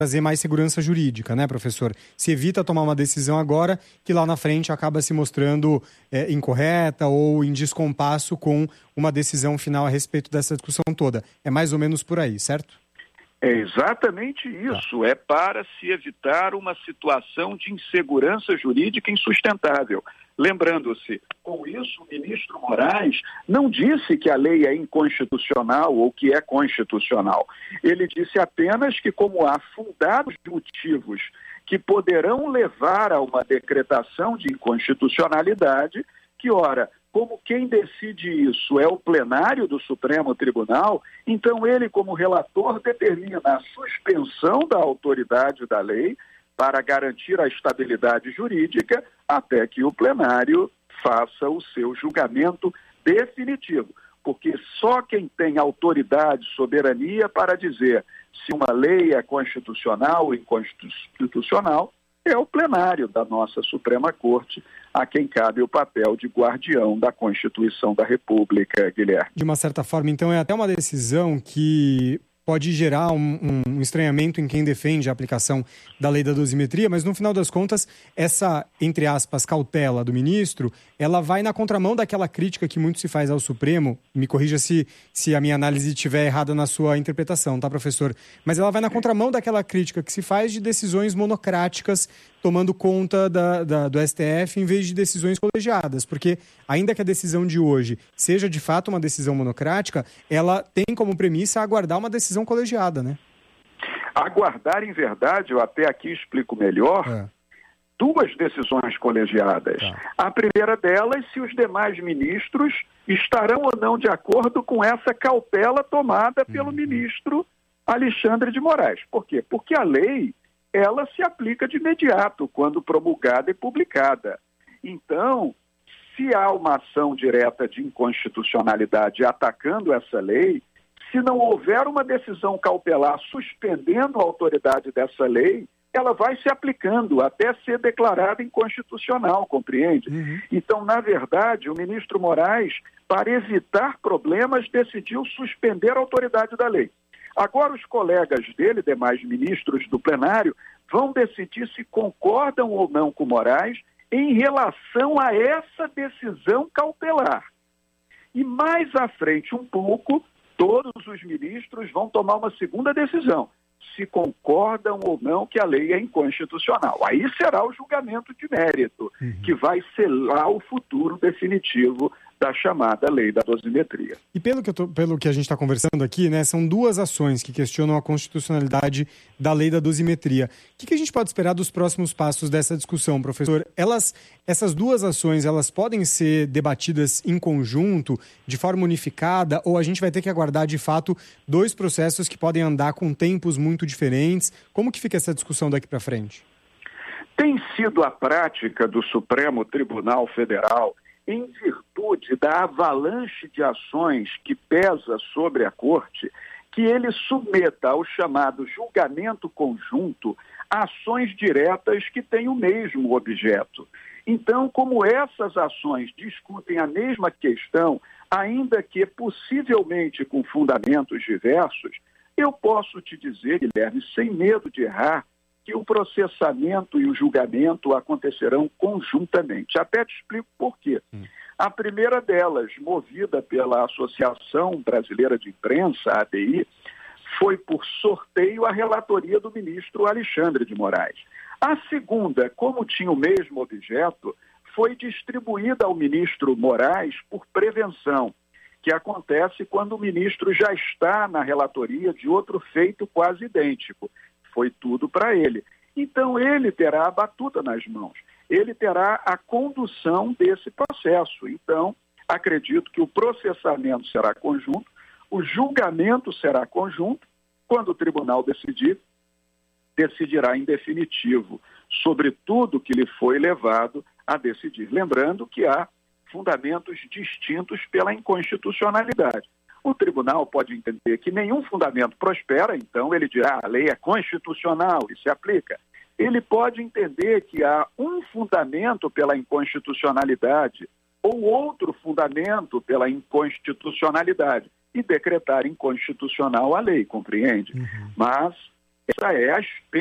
trazer mais segurança jurídica, né, professor? Se evita tomar uma decisão agora que lá na frente acaba se mostrando incorreta ou em descompasso com uma decisão final a respeito dessa discussão toda. É mais ou menos por aí, certo? É exatamente isso. É para se evitar uma situação de insegurança jurídica insustentável. Lembrando-se, com isso, o ministro Moraes não disse que a lei é inconstitucional ou que é constitucional. Ele disse apenas que, como há fundados motivos que poderão levar a uma decretação de inconstitucionalidade, que, ora, como quem decide isso é o plenário do Supremo Tribunal, então ele, como relator, determina a suspensão da autoridade da lei para garantir a estabilidade jurídica até que o plenário faça o seu julgamento definitivo. Porque só quem tem autoridade, soberania para dizer se uma lei é constitucional ou inconstitucional é o plenário da nossa Suprema Corte, a quem cabe o papel de guardião da Constituição da República, Guilherme. De uma certa forma, então, é até uma decisão que pode gerar um estranhamento em quem defende a aplicação da lei da dosimetria, mas no final das contas, essa, entre aspas, cautela do ministro, ela vai na contramão daquela crítica que muito se faz ao Supremo, me corrija se a minha análise estiver errada na sua interpretação, tá, professor? Mas ela vai na contramão daquela crítica que se faz de decisões monocráticas tomando conta do STF em vez de decisões colegiadas, porque ainda que a decisão de hoje seja de fato uma decisão monocrática, ela tem como premissa aguardar uma decisão colegiada, né? Aguardar, em verdade, eu até aqui explico melhor, duas decisões colegiadas. A primeira delas, se os demais ministros estarão ou não de acordo com essa cautela tomada pelo ministro Alexandre de Moraes. Por quê? Porque a lei, ela se aplica de imediato, quando promulgada e publicada. Então, se há uma ação direta de inconstitucionalidade atacando essa lei, se não houver uma decisão cautelar suspendendo a autoridade dessa lei, ela vai se aplicando até ser declarada inconstitucional, compreende? Então, na verdade, o ministro Moraes, para evitar problemas, decidiu suspender a autoridade da lei. Agora, os colegas dele, demais ministros do plenário, vão decidir se concordam ou não com Moraes em relação a essa decisão cautelar. E mais à frente um pouco, todos os ministros vão tomar uma segunda decisão, se concordam ou não que a lei é inconstitucional. Aí será o julgamento de mérito, que vai selar o futuro definitivo da chamada lei da dosimetria. E pelo que a gente está conversando aqui, né, são duas ações que questionam a constitucionalidade da lei da dosimetria. O que a gente pode esperar dos próximos passos dessa discussão, professor? Essas duas ações, elas podem ser debatidas em conjunto, de forma unificada, ou a gente vai ter que aguardar, de fato, dois processos que podem andar com tempos muito diferentes? Como que fica essa discussão daqui para frente? Tem sido a prática do Supremo Tribunal Federal, em virtude da avalanche de ações que pesa sobre a Corte, que ele submeta ao chamado julgamento conjunto ações diretas que têm o mesmo objeto. Então, como essas ações discutem a mesma questão, ainda que possivelmente com fundamentos diversos, eu posso te dizer, Guilherme, sem medo de errar, que o processamento e o julgamento acontecerão conjuntamente. Até te explico por quê. A primeira delas, movida pela Associação Brasileira de Imprensa, a ABI, foi por sorteio a relatoria do ministro Alexandre de Moraes. A segunda, como tinha o mesmo objeto, foi distribuída ao ministro Moraes por prevenção, que acontece quando o ministro já está na relatoria de outro feito quase idêntico. Foi tudo para ele. Então, ele terá a batuta nas mãos. Ele terá a condução desse processo. Então, acredito que o processamento será conjunto, o julgamento será conjunto. Quando o tribunal decidirá em definitivo sobre tudo que lhe foi levado a decidir. Lembrando que há fundamentos distintos pela inconstitucionalidade. O tribunal pode entender que nenhum fundamento prospera, então ele dirá a lei é constitucional e se aplica. Ele pode entender que há um fundamento pela inconstitucionalidade ou outro fundamento pela inconstitucionalidade e decretar inconstitucional a lei, compreende? Mas Essa é a